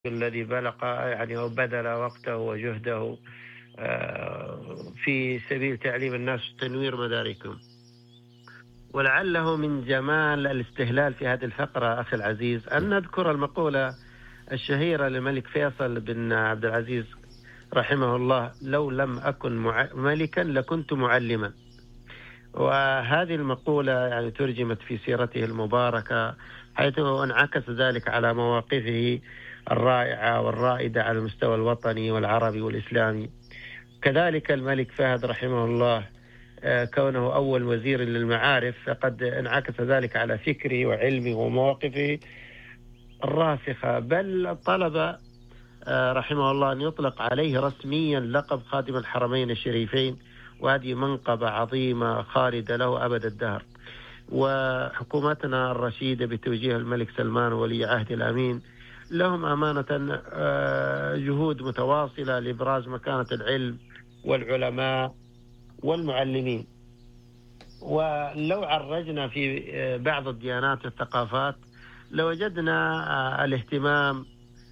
الذي بلغ يعني وبذل وقته وجهده في سبيل تعليم الناس وتنوير مداركهم. ولعله من جمال الاستهلال في هذه الفقرة أخي العزيز أن نذكر المقولة الشهيرة للملك فيصل بن عبد العزيز رحمه الله: لو لم أكن ملكا لكنت معلما. وهذه المقولة يعني ترجمت في سيرته المباركة، حيث انعكس ذلك على مواقفه الرائعة والرائدة على المستوى الوطني والعربي والإسلامي. كذلك الملك فهد رحمه الله، كونه أول وزير للمعارف، فقد انعكس ذلك على فكره وعلمه ومواقفه الراسخة، بل طلب رحمه الله أن يطلق عليه رسميا لقب خادم الحرمين الشريفين، وهذه منقبة عظيمة خالدة له أبد الدهر. وحكومتنا الرشيدة بتوجيه الملك سلمان ولي عهد الأمين لهم أمانة جهود متواصلة لإبراز مكانة العلم والعلماء والمعلمين. ولو عرجنا في بعض الديانات والثقافات لوجدنا الاهتمام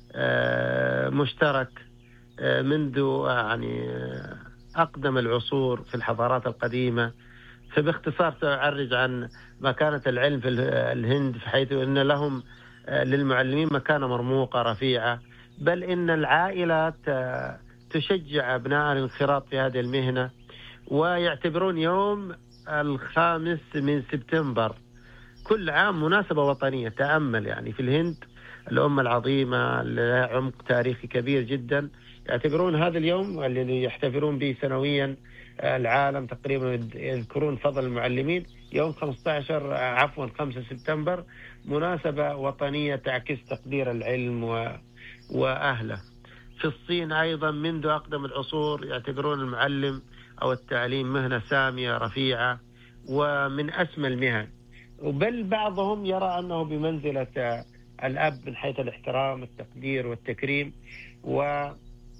مشترك منذ يعني أقدم العصور في الحضارات القديمة. فباختصار سأعرج عن مكانة العلم في الهند، حيث أن لهم للمعلمين مكانة مرموقة رفيعة، بل إن العائلات تشجع أبنائها الانخراط في هذه المهنة، ويعتبرون يوم 5 سبتمبر كل عام مناسبة وطنية. تأمل يعني في الهند الأمة العظيمة لها عمق تاريخي كبير جدا، يعتبرون هذا اليوم الذي يحتفلون به سنويا العالم تقريبا يذكرون فضل المعلمين يوم 5 سبتمبر مناسبة وطنية تعكس تقدير العلم وأهله. في الصين أيضا منذ أقدم العصور يعتبرون المعلم أو التعليم مهنة سامية رفيعة ومن أسمى المهن، بل بعضهم يرى أنه بمنزلة الأب من حيث الاحترام والتقدير والتكريم. وعند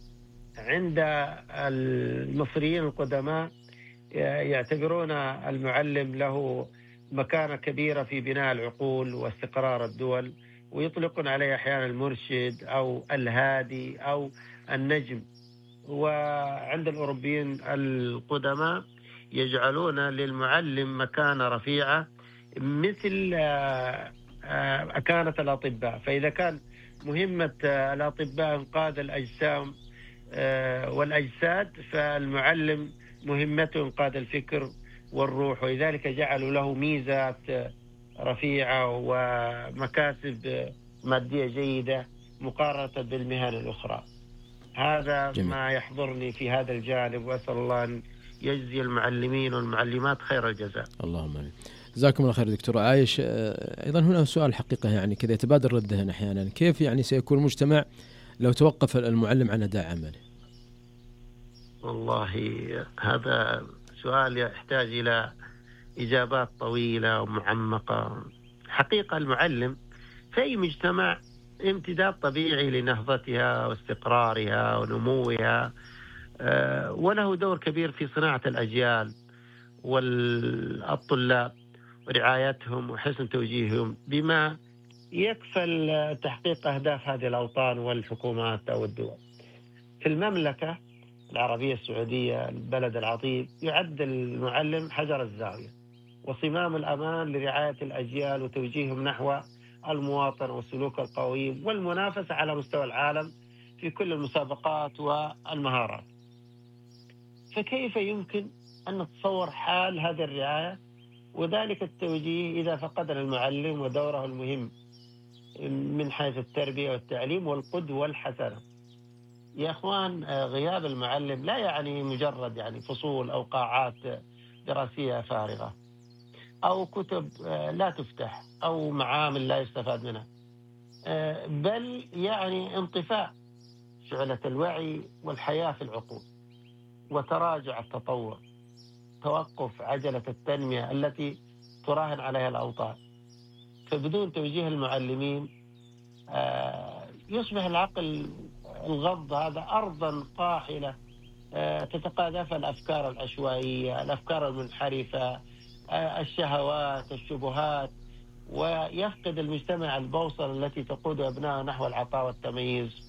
المصريين القدماء يعتبرون المعلم له مكانة كبيرة في بناء العقول واستقرار الدول، ويطلقون عليه أحيانا المرشد أو الهادي أو النجم. وعند الأوروبيين القدماء يجعلون للمعلم مكانة رفيعة مثل كانت الأطباء. فإذا كان مهمة الأطباء إنقاذ الأجسام والأجساد، فالمعلم مهمته إنقاذ الفكر والروح، ولذلك جعلوا له ميزات رفيعة ومكاسب مادية جيدة مقارنة بالمهن الأخرى. هذا جميل. ما يحضرني في هذا الجانب، وأسأل الله أن يجزي المعلمين والمعلمات خير الجزاء. اللهم آمين. جزاكم الله خير دكتور عايش. أيضا هنا سؤال حقيقة يعني كذا يتبادر للذهن أحيانا: كيف يعني سيكون المجتمع لو توقف المعلم عن أداء عمله؟ والله هذا سؤال يحتاج إلى إجابات طويلة ومعمقة. حقيقة المعلم في أي مجتمع امتداد طبيعي لنهضتها واستقرارها ونموها، وله دور كبير في صناعة الأجيال والطلاب ورعايتهم وحسن توجيههم، بما يكفل تحقيق أهداف هذه الأوطان والحكومات أو الدول. في المملكة العربية السعودية البلد العظيم يعد المعلم حجر الزاوية وصمام الأمان لرعاية الأجيال وتوجيههم نحو المواطن والسلوك القويم والمنافسة على مستوى العالم في كل المسابقات والمهارات. فكيف يمكن أن نتصور حال هذه الرعاية وذلك التوجيه إذا فقدنا المعلم ودوره المهم من حيث التربية والتعليم والقدوة الحسنة؟ يا أخوان، غياب المعلم لا يعني مجرد يعني فصول أو قاعات دراسية فارغة أو كتب لا تفتح أو معامل لا يستفاد منها، بل يعني انطفاء شعلة الوعي والحياة في العقول وتراجع التطور، توقف عجلة التنمية التي تراهن عليها الأوطان. فبدون توجيه المعلمين يصبح العقل الغض هذا أرضا قاحلة تتقاذفها الأفكار العشوائية، الأفكار المنحرفة، الشهوات، الشبهات، ويفقد المجتمع البوصلة التي تقود أبنائه نحو العطاء والتميز